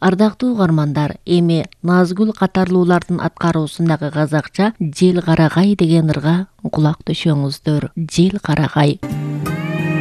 Ардактуу угармандар, эми Назгүл катарлуулардын аткаруусундагы казакча Жел карагай деген ырга кулак төшөңүздөр. Жел карагай.